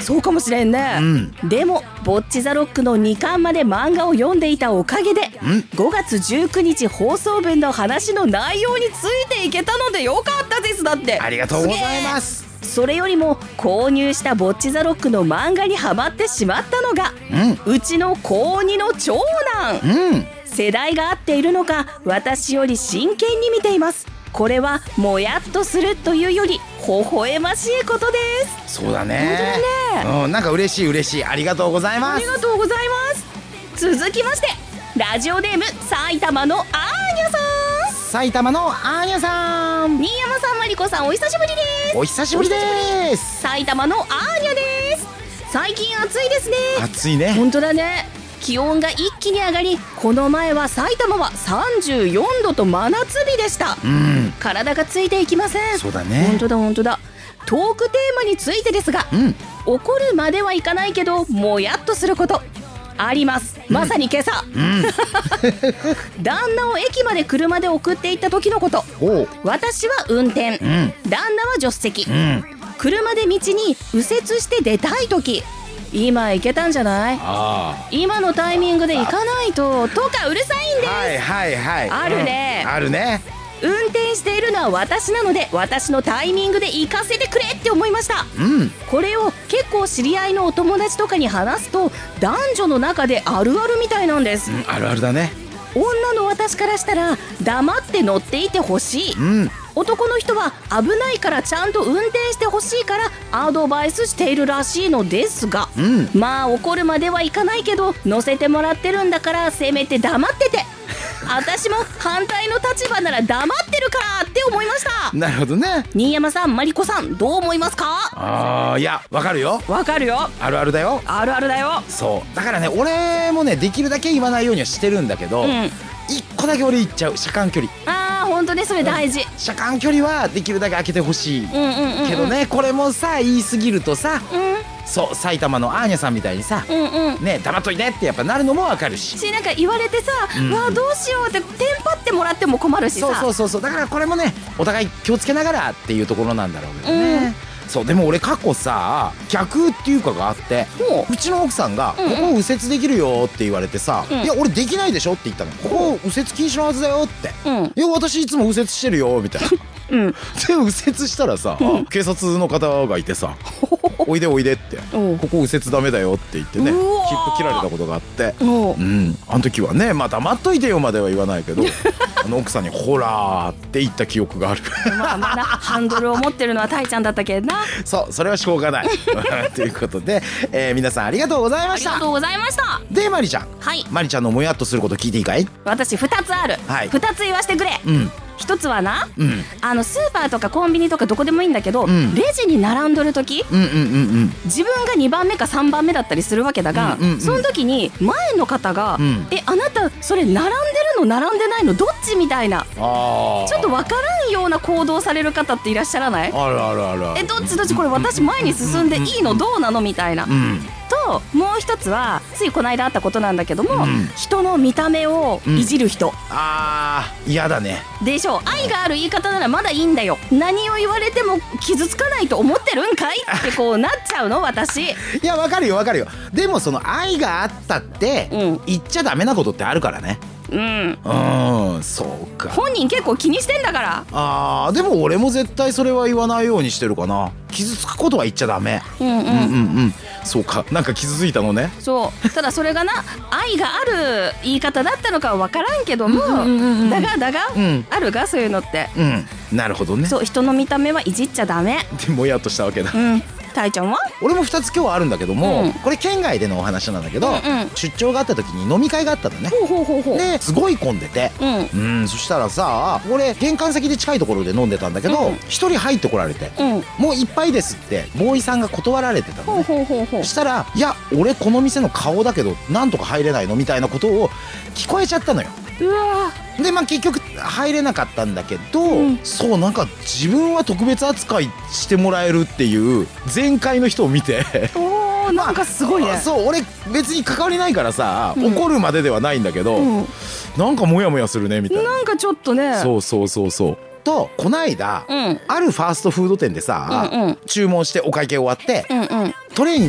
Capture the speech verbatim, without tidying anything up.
そうかもしれんね、うん、でもボッチザロックのにかんまで漫画を読んでいたおかげでごがつじゅうくにち放送分の話の内容についていけたのでよかったです。だってありがとうございます。 それよりも購入したボッチザロックの漫画にハマってしまったのが、うん、うちのこうにの長男、うん、世代が合っているのか私より真剣に見ています。これはもやっとするというより微笑ましいことです。 そうだね、本当だね、うん、なんか嬉しい嬉しい。ありがとうございます。 ありがとうございます。続きましてラジオネーム埼玉のアーニャさん。 埼玉のアーニャさん、 新山さん、マリコさん、お久しぶりです。 お久しぶりです。 埼玉のアーニャです。最近暑いですね。 暑いね。 本当だね。気温が一気に上がり、この前は埼玉はさんじゅうよんどと真夏日でした、うん、体がついていきません。 そうだね。 本当だ本当だ。トークテーマについてですが、うん、怒るまではいかないけどもやっとすることあります。まさに今朝、うん、旦那を駅まで車で送っていった時のこと。私は運転、うん、旦那は助手席、うん、車で道に右折して出たい時、今行けたんじゃない？あ今のタイミングで行かないととかうるさいんです。 はいはいはい、 あるね、 うん、あるね。 運転しているのは私なので私のタイミングで行かせてくれって思いました、うん、これを結構知り合いのお友達とかに話すと男女の中であるあるみたいなんです、 うん、あるあるだね。 女の私からしたら黙って乗っていてほしい、うん、男の人は危ないからちゃんと運転してほしいからアドバイスしているらしいのですが、うん、まあ怒るまではいかないけど乗せてもらってるんだからせめて黙ってて私も反対の立場なら黙ってるからって思いました。 なるほどね。 新山さん、マリコさん、どう思いますか？ あー、いや、わかるよ。 わかるよ。 あるあるだよ。 あるあるだよ。 そうだからね、俺もねできるだけ言わないようにはしてるんだけど、うん、一個だけ俺言っちゃう。車間距離。 あー、本当にそれ大事、うん、 車間距離はできるだけ開けてほしい、うんうんうんうん、けどね、これもさ言い過ぎるとさ、うん、そう埼玉のアーニャさんみたいにさ、うんうん、ね黙っといてってやっぱなるのもわかるし、 しなんか言われてさ、うん、わあどうしようってテンパってもらっても困るしさ、 そうそうそうそう、だからこれもねお互い気をつけながらっていうところなんだろうけどね、うん、そうでも俺過去さ逆っていうかがあって、うちの奥さんが、うんうん、ここ右折できるよって言われてさ、うん、いや俺できないでしょって言ったの。ここ右折禁止のはずだよって、うん、いや私いつも右折してるよみたいなうん、で右折したらさ、うん、警察の方がいてさおいでおいでってここ右折ダメだよって言ってね、切符切られたことがあって、うん、あの時はねまあ黙っといてよまでは言わないけどあの奥さんにほらーって言った記憶があるまあまだハンドルを持ってるのはタイちゃんだったけどなそうそれはしょうがないということで、えー、皆さんありがとうございました。 ありがとうございました。 でマリちゃん、 はい、 マリちゃんのもやっとすること聞いていいかい？ 私ふたつある、はい、ふたつ言わせてくれ、うん、一つはな、うん、あのスーパーとかコンビニとかどこでもいいんだけど、うん、レジに並んどる時、うんうんうんうん、自分がにばんめかさんばんめだったりするわけだが、うんうんうん、その時に前の方が、うん、えあなたそれ並んでるの並んでないのどっちみたいな、あちょっと分からんような行動される方っていらっしゃらない？ あるあるあるある。 えどっちどっちこれ私前に進んでいいのどうなのみたいな、うんともう一つはついこの間あったことなんだけども、うん、人の見た目をいじる人、うん、 あー嫌だねでしょ。愛がある言い方ならまだいいんだよ。何を言われても傷つかないと思ってるんかいってこうなっちゃうの私。いやわかるよわかるよ。でもその愛があったって、うん、言っちゃダメなことってあるからね。うん、うん、そうか。 本人結構気にしてんだから。 あーでも俺も絶対それは言わないようにしてるかな。傷つくことは言っちゃダメ。うんうんうんうん。そうか、なんか傷ついたのね。 そうただそれがな愛がある言い方だったのかは分からんけども、うんうんうんうん、だがだが、うん、あるがそういうのって、 うん、なるほどね。 そう人の見た目はいじっちゃダメでもやっとしたわけだ。 うんたいちゃんは？俺もふたつ今日あるんだけども、うん、これ県外でのお話なんだけど、うんうん、出張があった時に飲み会があったのね。ほうほうほうほう。ですごい混んでて、うん、うんそしたらさ俺玄関先で近いところで飲んでたんだけど一、うん、人入ってこられて、うん、もういっぱいですってボーイさんが断られてたのね。ほうほうほうほう。そしたらいや俺この店の顔だけどなんとか入れないのみたいなことを聞こえちゃったのよ。うわでまあ結局入れなかったんだけど、うん、そうなんか自分は特別扱いしてもらえるっていう前回の人を見ておーなんかすごいね、まあ、 そう俺別に関わりないからさ、うん、怒るまでではないんだけど、うん、なんかモヤモヤするねみたいな。 なんかちょっとねそうそうそうそうとこないだ、うん、あるファーストフード店でさ、うんうん、注文してお会計終わって、うんうん、トレイに